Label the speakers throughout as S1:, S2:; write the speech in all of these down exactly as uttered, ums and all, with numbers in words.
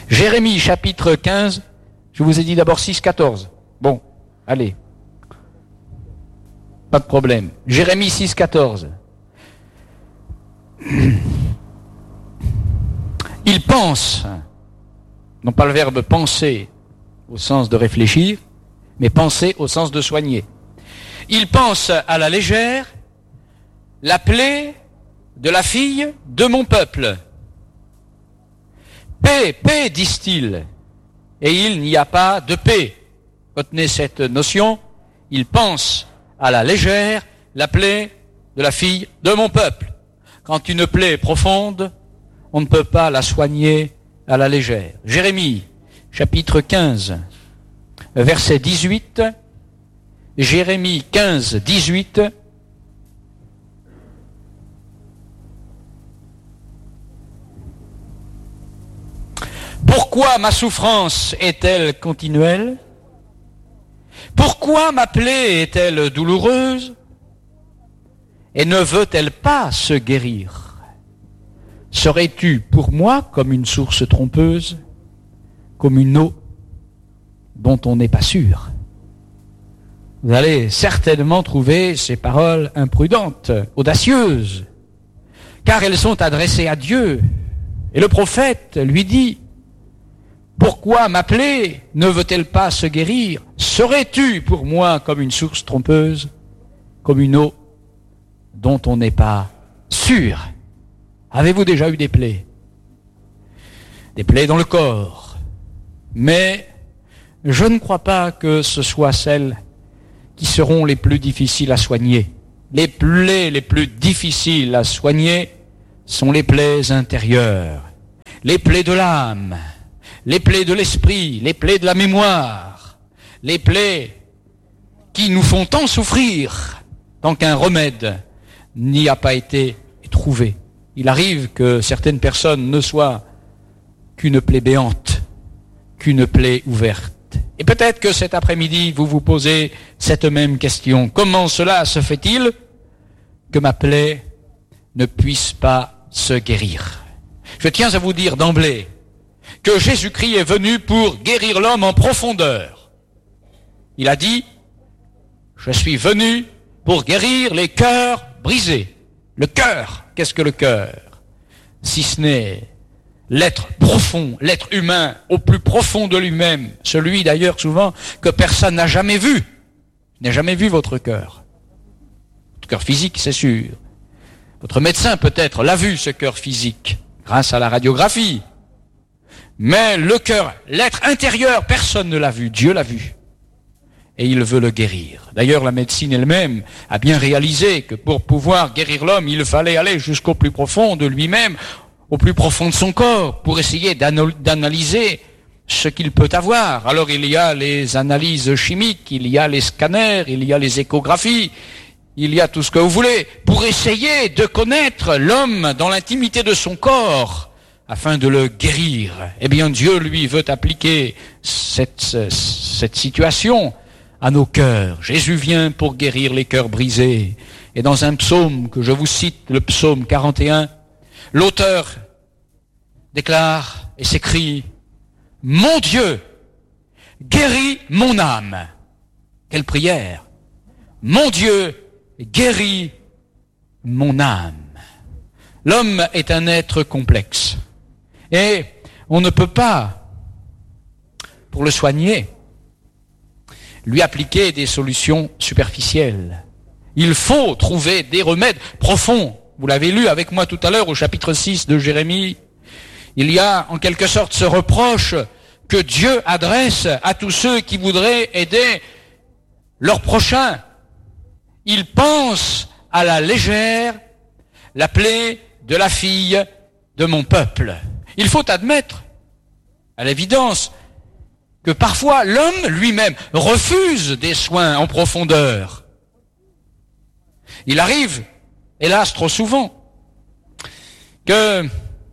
S1: Jérémie chapitre quinze, je vous ai dit d'abord six, quatorze. Bon, allez. Pas de problème. Jérémie six, quatorze. Il pense, non pas le verbe penser au sens de réfléchir, mais penser au sens de soigner. Il pense à la légère la plaie de la fille de mon peuple. Paix, paix, disent-ils, et il n'y a pas de paix. Retenez cette notion, il pense à la légère la plaie de la fille de mon peuple. Quand une plaie est profonde, on ne peut pas la soigner à la légère. Jérémie, chapitre quinze, verset dix-huit. Jérémie quinze, dix-huit. Pourquoi ma souffrance est-elle continuelle? Pourquoi ma plaie est-elle douloureuse? Et ne veut-elle pas se guérir? Serais-tu pour moi comme une source trompeuse, comme une eau dont on n'est pas sûr? Vous allez certainement trouver ces paroles imprudentes, audacieuses, car elles sont adressées à Dieu. Et le prophète lui dit, pourquoi ma plaie ne veut-elle pas se guérir? Serais-tu pour moi comme une source trompeuse, comme une eau dont on n'est pas sûr? Avez-vous déjà eu des plaies? Des plaies dans le corps. Mais je ne crois pas que ce soit celles qui seront les plus difficiles à soigner. Les plaies les plus difficiles à soigner sont les plaies intérieures, les plaies de l'âme, les plaies de l'esprit, les plaies de la mémoire, les plaies qui nous font tant souffrir tant qu'un remède n'y a pas été trouvé. Il arrive que certaines personnes ne soient qu'une plaie béante, qu'une plaie ouverte. Et peut-être que cet après-midi, vous vous posez cette même question. Comment cela se fait-il que ma plaie ne puisse pas se guérir? Je tiens à vous dire d'emblée que Jésus-Christ est venu pour guérir l'homme en profondeur. Il a dit, je suis venu pour guérir les cœurs brisés. Le cœur, qu'est-ce que le cœur? Si ce n'est l'être profond, l'être humain au plus profond de lui-même, celui d'ailleurs souvent que personne n'a jamais vu. Je n'ai jamais vu votre cœur. Votre cœur physique, c'est sûr. Votre médecin peut-être l'a vu, ce cœur physique, grâce à la radiographie. Mais le cœur, l'être intérieur, personne ne l'a vu, Dieu l'a vu. Et il veut le guérir. D'ailleurs, la médecine elle-même a bien réalisé que pour pouvoir guérir l'homme, il fallait aller jusqu'au plus profond de lui-même, au plus profond de son corps, pour essayer d'analyser ce qu'il peut avoir. Alors il y a les analyses chimiques, il y a les scanners, il y a les échographies, il y a tout ce que vous voulez, pour essayer de connaître l'homme dans l'intimité de son corps, afin de le guérir. Eh bien, Dieu, lui, veut appliquer cette, cette situation à nos cœurs. Jésus vient pour guérir les cœurs brisés. Et dans un psaume que je vous cite, le psaume quarante et un, l'auteur déclare et s'écrie, « Mon Dieu, guéris mon âme !» Quelle prière! « Mon Dieu, guéris mon âme !» L'homme est un être complexe. Et on ne peut pas, pour le soigner, lui appliquer des solutions superficielles. Il faut trouver des remèdes profonds. Vous l'avez lu avec moi tout à l'heure au chapitre six de Jérémie. Il y a en quelque sorte ce reproche que Dieu adresse à tous ceux qui voudraient aider leur prochain. Il pense à la légère la plaie de la fille de mon peuple. Il faut admettre, à l'évidence, que parfois l'homme lui-même refuse des soins en profondeur. Il arrive, hélas trop souvent, que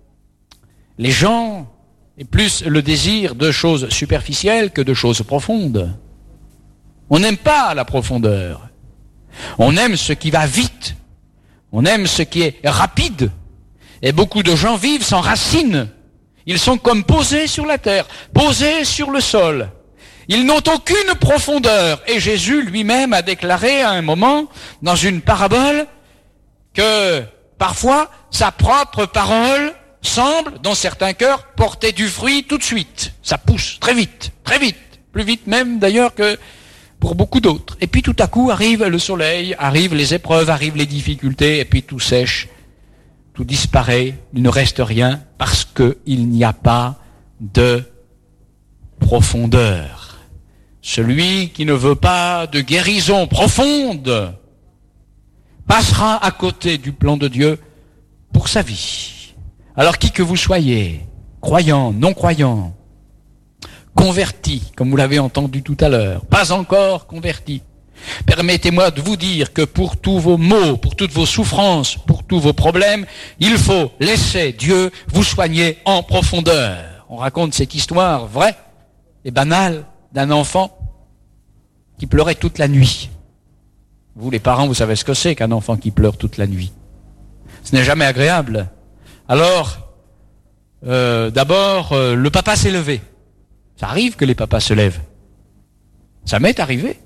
S1: les gens aient plus le désir de choses superficielles que de choses profondes. On n'aime pas la profondeur. On aime ce qui va vite. On aime ce qui est rapide. Et beaucoup de gens vivent sans racines. Ils sont comme posés sur la terre, posés sur le sol. Ils n'ont aucune profondeur. Et Jésus lui-même a déclaré à un moment, dans une parabole, que parfois sa propre parole semble, dans certains cœurs, porter du fruit tout de suite. Ça pousse très vite, très vite, plus vite même d'ailleurs que pour beaucoup d'autres. Et puis tout à coup arrive le soleil, arrivent les épreuves, arrivent les difficultés, et puis tout sèche, tout disparaît, il ne reste rien, parce qu'il n'y a pas de profondeur. Celui qui ne veut pas de guérison profonde passera à côté du plan de Dieu pour sa vie. Alors qui que vous soyez, croyant, non-croyant, converti, comme vous l'avez entendu tout à l'heure, pas encore converti, permettez-moi de vous dire que pour tous vos maux, pour toutes vos souffrances, pour tous vos problèmes, il faut laisser Dieu vous soigner en profondeur. On raconte cette histoire vraie et banale d'un enfant qui pleurait toute la nuit. Vous, les parents, vous savez ce que c'est qu'un enfant qui pleure toute la nuit. Ce n'est jamais agréable. Alors, euh, d'abord, euh, le papa s'est levé. Ça arrive que les papas se lèvent. Ça m'est arrivé.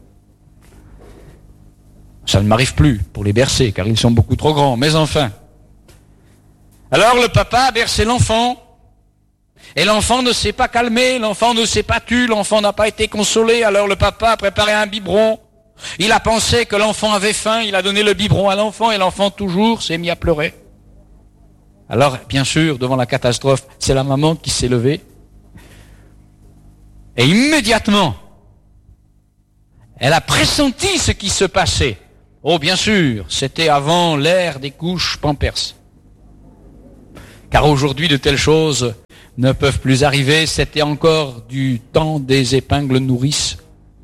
S1: Ça ne m'arrive plus pour les bercer, car ils sont beaucoup trop grands. Mais enfin. Alors le papa a bercé l'enfant. Et l'enfant ne s'est pas calmé, l'enfant ne s'est pas tu, l'enfant n'a pas été consolé. Alors le papa a préparé un biberon. Il a pensé que l'enfant avait faim, il a donné le biberon à l'enfant et l'enfant toujours s'est mis à pleurer. Alors bien sûr, devant la catastrophe, c'est la maman qui s'est levée. Et immédiatement, elle a pressenti ce qui se passait. Oh bien sûr, c'était avant l'ère des couches Pampers. Car aujourd'hui, de telles choses ne peuvent plus arriver. C'était encore du temps des épingles nourrices.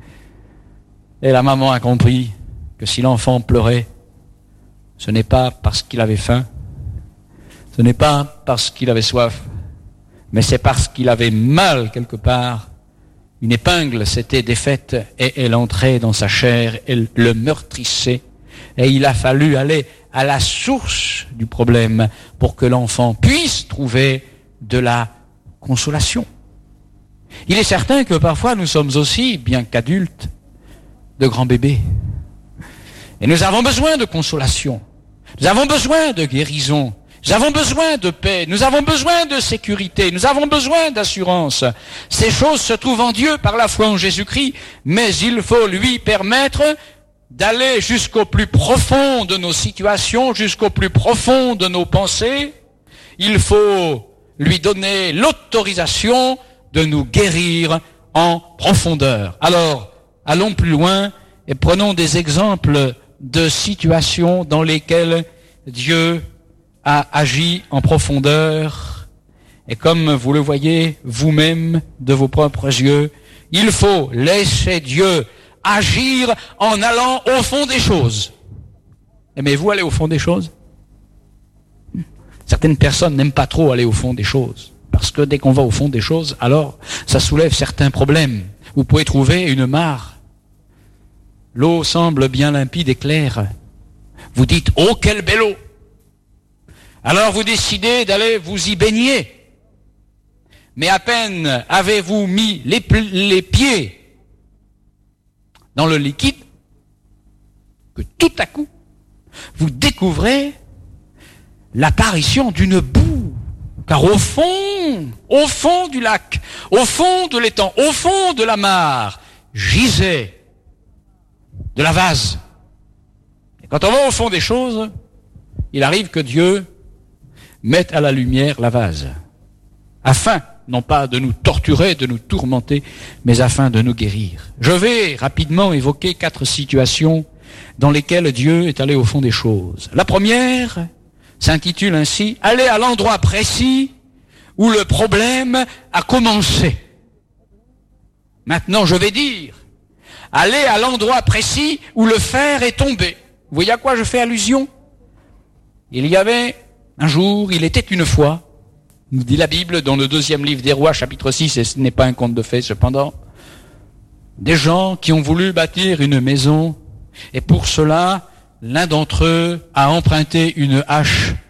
S1: Et la maman a compris que si l'enfant pleurait, ce n'est pas parce qu'il avait faim, ce n'est pas parce qu'il avait soif, mais c'est parce qu'il avait mal quelque part. Une épingle s'était défaite et elle entrait dans sa chair, elle le meurtrissait. Et il a fallu aller à la source du problème pour que l'enfant puisse trouver de la consolation. Il est certain que parfois nous sommes aussi, bien qu'adultes, de grands bébés. Et nous avons besoin de consolation. Nous avons besoin de guérison. Nous avons besoin de paix. Nous avons besoin de sécurité. Nous avons besoin d'assurance. Ces choses se trouvent en Dieu par la foi en Jésus-Christ, mais il faut lui permettre d'aller jusqu'au plus profond de nos situations, jusqu'au plus profond de nos pensées. Il faut lui donner l'autorisation de nous guérir en profondeur. Alors, allons plus loin et prenons des exemples de situations dans lesquelles Dieu a agi en profondeur. Et comme vous le voyez vous-même de vos propres yeux, il faut laisser Dieu agir en allant au fond des choses. Aimez-vous aller au fond des choses? Certaines personnes n'aiment pas trop aller au fond des choses, parce que dès qu'on va au fond des choses, alors ça soulève certains problèmes. Vous pouvez trouver une mare. L'eau semble bien limpide et claire. Vous dites, oh quelle belle eau! Alors vous décidez d'aller vous y baigner. Mais à peine avez-vous mis les, les pieds dans le liquide, que tout à coup, vous découvrez l'apparition d'une boue. Car au fond, au fond du lac, au fond de l'étang, au fond de la mare, gisait de la vase. Et quand on va au fond des choses, il arrive que Dieu mette à la lumière la vase, afin, non pas de nous torturer, de nous tourmenter, mais afin de nous guérir. Je vais rapidement évoquer quatre situations dans lesquelles Dieu est allé au fond des choses. La première s'intitule ainsi « Aller à l'endroit précis où le problème a commencé ». Maintenant, je vais dire « Aller à l'endroit précis où le fer est tombé ». Vous voyez à quoi je fais allusion? Il y avait un jour, il était une fois, nous dit la Bible dans le deuxième livre des Rois, chapitre six, et ce n'est pas un conte de fées cependant, des gens qui ont voulu bâtir une maison, et pour cela, l'un d'entre eux a emprunté une hache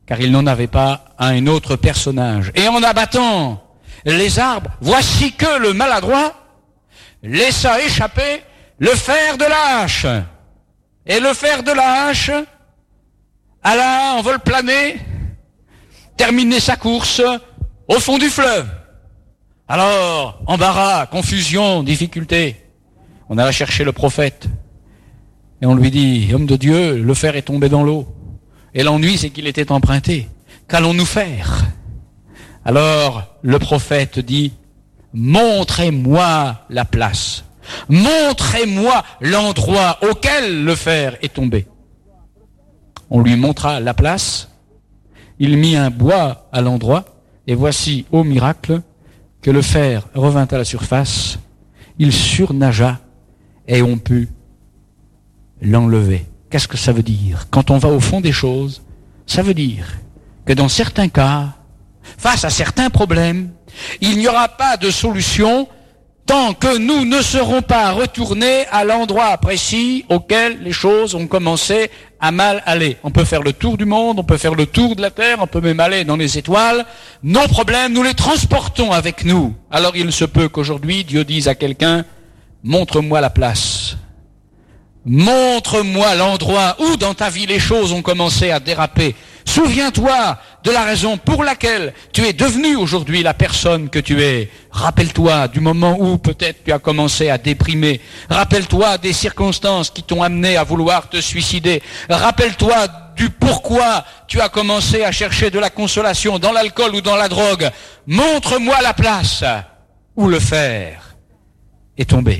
S1: car il n'en avait pas un autre personnage. Et en abattant les arbres, voici que le maladroit laissa échapper le fer de la hache. Et le fer de la hache alla en vol plané terminer sa course au fond du fleuve. Alors, embarras, confusion, difficulté. On alla chercher le prophète. Et on lui dit, homme de Dieu, le fer est tombé dans l'eau. Et l'ennui, c'est qu'il était emprunté. Qu'allons-nous faire? Alors, le prophète dit, montrez-moi la place. Montrez-moi l'endroit auquel le fer est tombé. On lui montra la place. Il mit un bois à l'endroit. Et voici, au miracle, que le fer revint à la surface. Il surnagea et on put l'enlever. Qu'est-ce que ça veut dire? Quand on va au fond des choses, ça veut dire que dans certains cas, face à certains problèmes, il n'y aura pas de solution tant que nous ne serons pas retournés à l'endroit précis auquel les choses ont commencé à mal aller. On peut faire le tour du monde, on peut faire le tour de la terre, on peut même aller dans les étoiles. Nos problèmes, nous les transportons avec nous. Alors il se peut qu'aujourd'hui, Dieu dise à quelqu'un, montre-moi la place. Montre-moi l'endroit où dans ta vie les choses ont commencé à déraper. Souviens-toi de la raison pour laquelle tu es devenu aujourd'hui la personne que tu es. Rappelle-toi du moment où peut-être tu as commencé à déprimer. Rappelle-toi des circonstances qui t'ont amené à vouloir te suicider. Rappelle-toi du pourquoi tu as commencé à chercher de la consolation dans l'alcool ou dans la drogue. Montre-moi la place où le fer est tombé.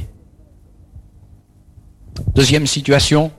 S1: Deuxième situation,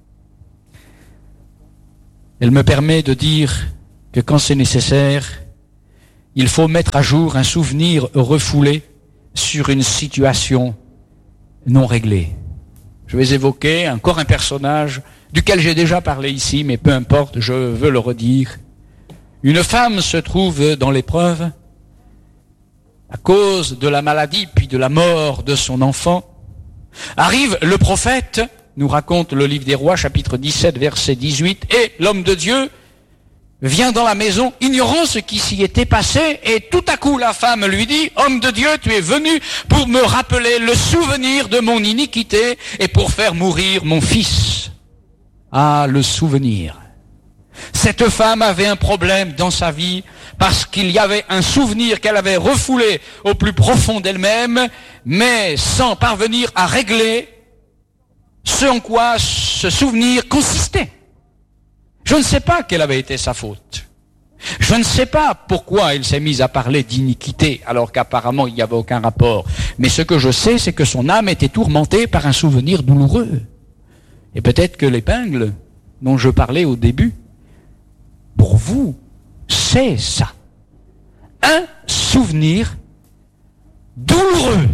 S1: elle me permet de dire que quand c'est nécessaire, il faut mettre à jour un souvenir refoulé sur une situation non réglée. Je vais évoquer encore un personnage duquel j'ai déjà parlé ici, mais peu importe, je veux le redire. Une femme se trouve dans l'épreuve à cause de la maladie puis de la mort de son enfant. Arrive le prophète, nous raconte le livre des Rois, chapitre dix-sept, verset dix-huit, et l'homme de Dieu vient dans la maison, ignorant ce qui s'y était passé, et tout à coup la femme lui dit, homme de Dieu, tu es venu pour me rappeler le souvenir de mon iniquité et pour faire mourir mon fils. Ah, le souvenir. Cette femme avait un problème dans sa vie parce qu'il y avait un souvenir qu'elle avait refoulé au plus profond d'elle-même, mais sans parvenir à régler ce en quoi ce souvenir consistait. Je ne sais pas quelle avait été sa faute. Je ne sais pas pourquoi elle s'est mise à parler d'iniquité alors qu'apparemment il n'y avait aucun rapport. Mais ce que je sais, c'est que son âme était tourmentée par un souvenir douloureux. Et peut-être que l'épingle dont je parlais au début, pour vous, c'est ça. Un souvenir douloureux.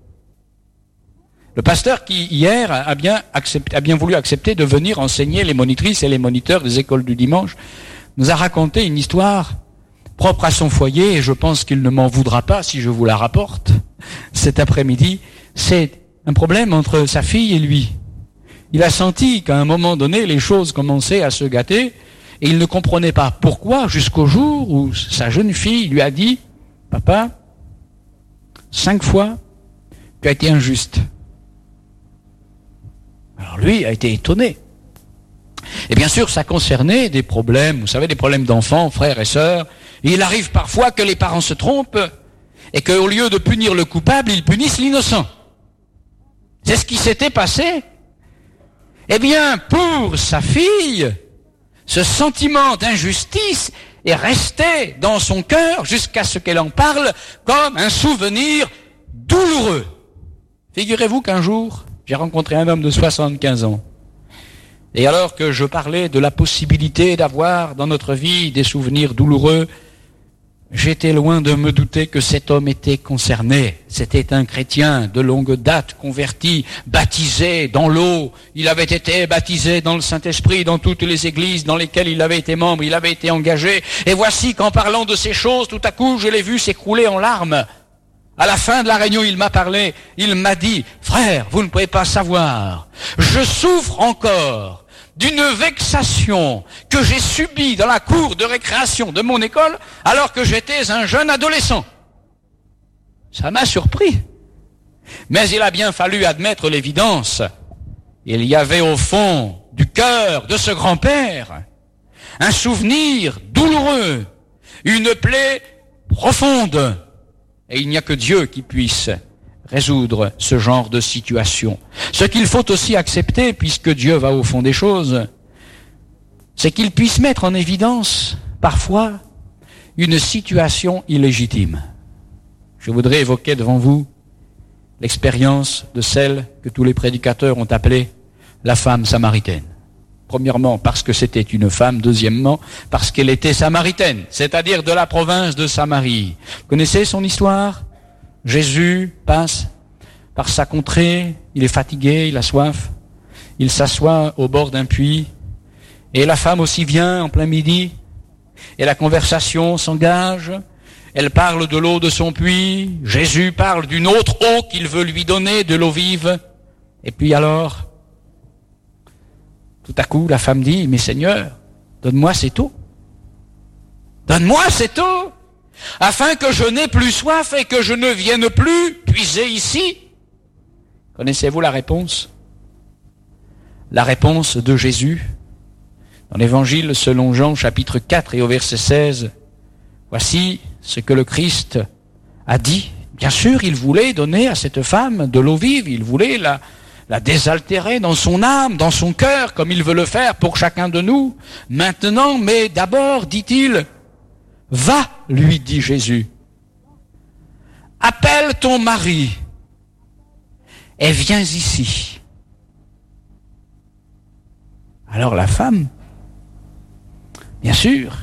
S1: Le pasteur qui, hier, a bien, accepté, a bien voulu accepter de venir enseigner les monitrices et les moniteurs des écoles du dimanche, nous a raconté une histoire propre à son foyer, et je pense qu'il ne m'en voudra pas si je vous la rapporte cet après-midi. C'est un problème entre sa fille et lui. Il a senti qu'à un moment donné, les choses commençaient à se gâter, et il ne comprenait pas pourquoi, jusqu'au jour où sa jeune fille lui a dit « Papa, cinq fois, tu as été injuste. » Alors lui a été étonné. Et bien sûr, ça concernait des problèmes, vous savez, des problèmes d'enfants, frères et sœurs. Et il arrive parfois que les parents se trompent et qu'au lieu de punir le coupable, ils punissent l'innocent. C'est ce qui s'était passé. Eh bien, pour sa fille, ce sentiment d'injustice est resté dans son cœur jusqu'à ce qu'elle en parle comme un souvenir douloureux. Figurez-vous qu'un jour, j'ai rencontré un homme de soixante-quinze ans. Et alors que je parlais de la possibilité d'avoir dans notre vie des souvenirs douloureux, j'étais loin de me douter que cet homme était concerné. C'était un chrétien de longue date, converti, baptisé dans l'eau. Il avait été baptisé dans le Saint-Esprit, dans toutes les églises dans lesquelles il avait été membre, il avait été engagé. Et voici qu'en parlant de ces choses, tout à coup, je l'ai vu s'écrouler en larmes. À la fin de la réunion, il m'a parlé, il m'a dit, « Frère, vous ne pouvez pas savoir, je souffre encore d'une vexation que j'ai subie dans la cour de récréation de mon école alors que j'étais un jeune adolescent. Ça m'a surpris. Mais il a bien fallu admettre l'évidence. Il y avait au fond du cœur de ce grand-père un souvenir douloureux, une plaie profonde. Et il n'y a que Dieu qui puisse résoudre ce genre de situation. Ce qu'il faut aussi accepter, puisque Dieu va au fond des choses, c'est qu'il puisse mettre en évidence, parfois, une situation illégitime. Je voudrais évoquer devant vous l'expérience de celle que tous les prédicateurs ont appelée la femme samaritaine. Premièrement, parce que c'était une femme. Deuxièmement, parce qu'elle était samaritaine, c'est-à-dire de la province de Samarie. Vous connaissez son histoire ? Jésus passe par sa contrée, il est fatigué, il a soif, il s'assoit au bord d'un puits, et la femme aussi vient en plein midi, et la conversation s'engage. Elle parle de l'eau de son puits, Jésus parle d'une autre eau qu'il veut lui donner, de l'eau vive. Et puis alors, tout à coup, la femme dit, mais Seigneur, donne-moi cette eau. Donne-moi cette eau, afin que je n'ai plus soif et que je ne vienne plus puiser ici. Connaissez-vous la réponse ? La réponse de Jésus, dans l'évangile selon Jean, chapitre quatre et au verset seize, voici ce que le Christ a dit. Bien sûr, il voulait donner à cette femme de l'eau vive, il voulait la, la désaltérer dans son âme, dans son cœur, comme il veut le faire pour chacun de nous. Maintenant, mais d'abord, dit-il, va, lui dit Jésus, appelle ton mari et viens ici. Alors la femme, bien sûr,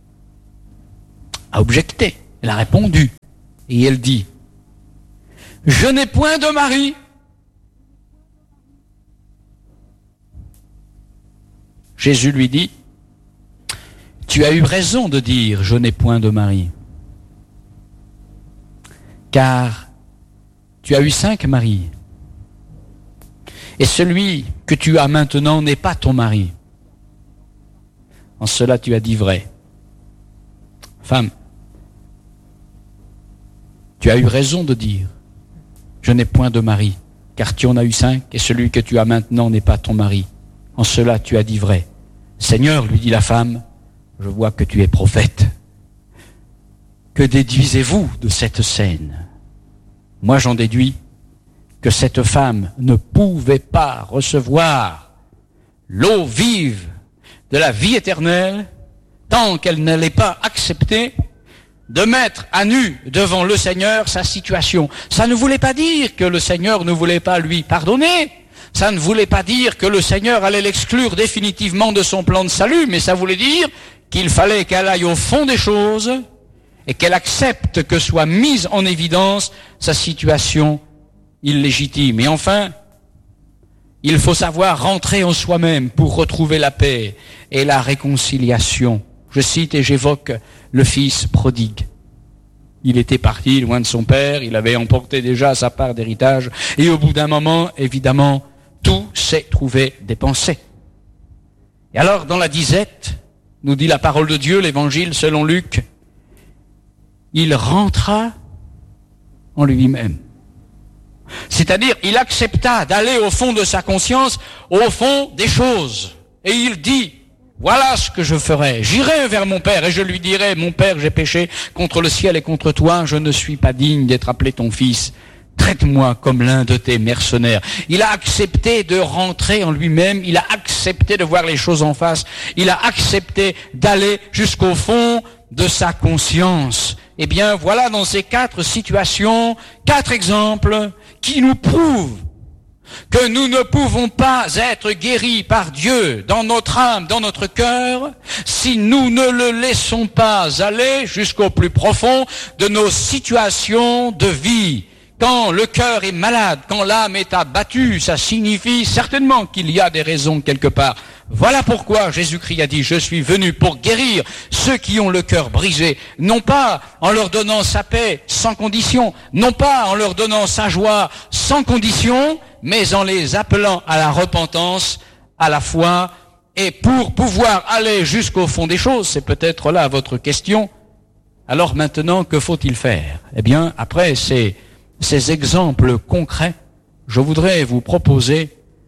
S1: a objecté, elle a répondu, et elle dit, je n'ai point de mari. Jésus lui dit, tu as eu raison de dire, je n'ai point de mari, car tu as eu cinq maris, et celui que tu as maintenant n'est pas ton mari. En cela tu as dit vrai. Femme, tu as eu raison de dire, je n'ai point de mari, car tu en as eu cinq, et celui que tu as maintenant n'est pas ton mari. En cela tu as dit vrai. Seigneur, lui dit la femme, je vois que tu es prophète. Que déduisez-vous de cette scène ? Moi j'en déduis que cette femme ne pouvait pas recevoir l'eau vive de la vie éternelle tant qu'elle n'allait pas accepter de mettre à nu devant le Seigneur sa situation. Ça ne voulait pas dire que le Seigneur ne voulait pas lui pardonner, ça ne voulait pas dire que le Seigneur allait l'exclure définitivement de son plan de salut, mais ça voulait dire qu'il fallait qu'elle aille au fond des choses et qu'elle accepte que soit mise en évidence sa situation illégitime. Et enfin, il faut savoir rentrer en soi-même pour retrouver la paix et la réconciliation. Je cite et j'évoque le fils prodigue. Il était parti loin de son père, il avait emporté déjà sa part d'héritage, et au bout d'un moment, évidemment, tout s'est trouvé dépensé. Et alors, dans la disette, nous dit la parole de Dieu, l'évangile selon Luc, il rentra en lui-même. C'est-à-dire, il accepta d'aller au fond de sa conscience, au fond des choses. Et il dit, voilà ce que je ferai. J'irai vers mon père et je lui dirai, mon père, j'ai péché contre le ciel et contre toi, je ne suis pas digne d'être appelé ton fils. Traite-moi comme l'un de tes mercenaires. Il a accepté de rentrer en lui-même, il a accepté de voir les choses en face, il a accepté d'aller jusqu'au fond de sa conscience. Eh bien, voilà dans ces quatre situations, quatre exemples qui nous prouvent que nous ne pouvons pas être guéris par Dieu dans notre âme, dans notre cœur, si nous ne le laissons pas aller jusqu'au plus profond de nos situations de vie. Quand le cœur est malade, quand l'âme est abattue, ça signifie certainement qu'il y a des raisons quelque part. Voilà pourquoi Jésus-Christ a dit, je suis venu pour guérir ceux qui ont le cœur brisé, non pas en leur donnant sa paix sans condition, non pas en leur donnant sa joie sans condition, mais en les appelant à la repentance, à la foi Et pour pouvoir aller jusqu'au fond des choses, c'est peut-être là votre question, alors maintenant, que faut-il faire? Eh bien, après ces, ces exemples concrets, je voudrais vous proposer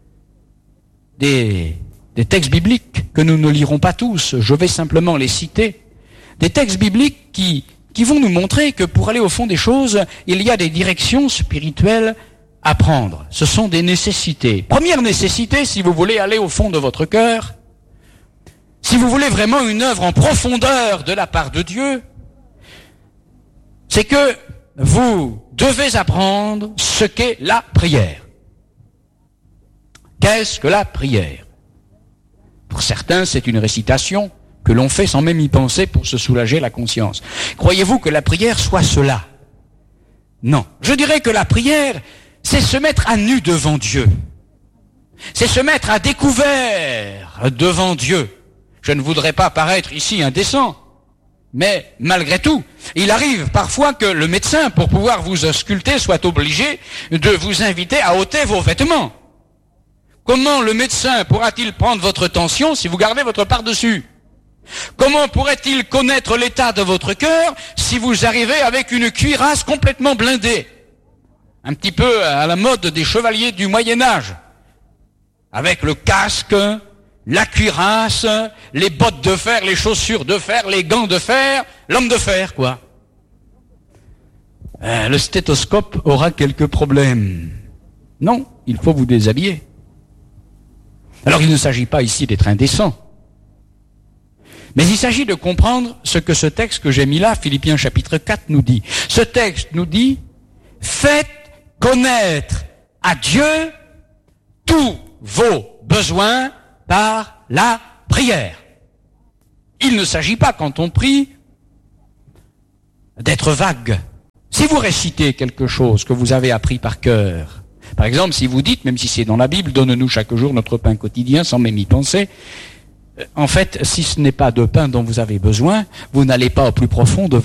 S1: des, des textes bibliques que nous ne lirons pas tous, je vais simplement les citer, des textes bibliques qui, qui vont nous montrer que pour aller au fond des choses, il y a des directions spirituelles à prendre. Ce sont des nécessités. Première nécessité, si vous voulez aller au fond de votre cœur, si vous voulez vraiment une œuvre en profondeur de la part de Dieu, c'est que vous devez apprendre ce qu'est la prière. Qu'est-ce que la prière? Pour certains, c'est une récitation que l'on fait sans même y penser pour se soulager la conscience. Croyez-vous que la prière soit cela? Non. Je dirais que la prière, c'est se mettre à nu devant Dieu. C'est se mettre à découvert devant Dieu. Je ne voudrais pas paraître ici indécent, mais malgré tout, il arrive parfois que le médecin, pour pouvoir vous ausculter, soit obligé de vous inviter à ôter vos vêtements. Comment le médecin pourra-t-il prendre votre tension si vous gardez votre par-dessus? Comment pourrait-il connaître l'état de votre cœur si vous arrivez avec une cuirasse complètement blindée? Un petit peu à la mode des chevaliers du Moyen-Âge, avec le casque, la cuirasse, les bottes de fer, les chaussures de fer, les gants de fer, l'homme de fer, quoi. Euh, le stéthoscope aura quelques problèmes. Non, il faut vous déshabiller. Alors il ne s'agit pas ici d'être indécent, mais il s'agit de comprendre ce que ce texte que j'ai mis là, Philippiens chapitre quatre, nous dit. Ce texte nous dit, faites connaître à Dieu tous vos besoins par la prière. Il ne s'agit pas, quand on prie, d'être vague. Si vous récitez quelque chose que vous avez appris par cœur, par exemple, si vous dites, même si c'est dans la Bible, donne-nous chaque jour notre pain quotidien, sans même y penser, en fait, si ce n'est pas de pain dont vous avez besoin, vous n'allez pas au plus profond de